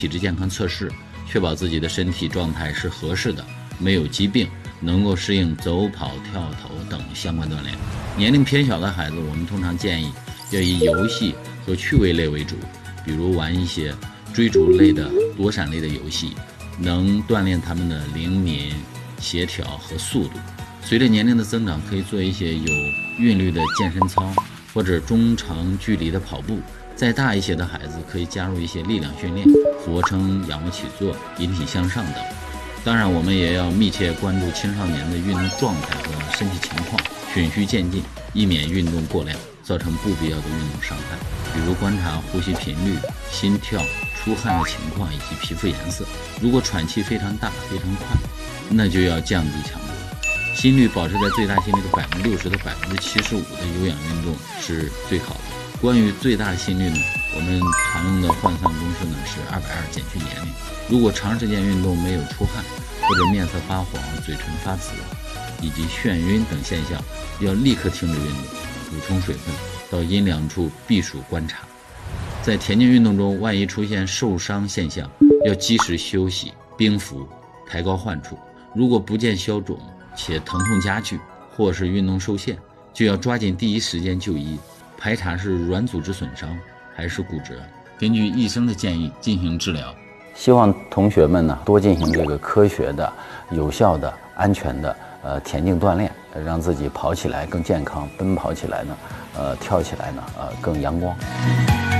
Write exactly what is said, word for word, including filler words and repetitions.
体质健康测试，确保自己的身体状态是合适的，没有疾病，能够适应走跑、跳投等相关锻炼。年龄偏小的孩子，我们通常建议要以游戏和趣味类为主，比如玩一些追逐类的、躲闪类的游戏，能锻炼他们的灵敏、协调和速度。随着年龄的增长，可以做一些有韵律的健身操，或者中长距离的跑步。再大一些的孩子可以加入一些力量训练，俯卧撑、仰卧起坐、引体向上等。当然，我们也要密切关注青少年的运动状态和身体情况，循序渐进，以免运动过量造成不必要的运动伤害。比如观察呼吸频率、心跳、出汗的情况以及皮肤颜色。如果喘气非常大、非常快，那就要降低强度。心率保持在最大心率的百分之六十到百分之七十五的有氧运动是最好的。关于最大的心率呢，我们常用的换算公式呢是二百二减去年龄。如果长时间运动没有出汗，或者面色发黄、嘴唇发紫，以及眩晕等现象，要立刻停止运动，补充水分，到阴凉处避暑观察。在田径运动中，万一出现受伤现象，要及时休息、冰敷、抬高患处。如果不见消肿且疼痛加剧，或是运动受限，就要抓紧第一时间就医，排查是软组织损伤还是骨折，根据医生的建议进行治疗。 希望同学们呢多进行这个科学的、有效的、安全的呃田径锻炼，让自己跑起来更健康，奔跑起来呢，呃跳起来呢，呃更阳光。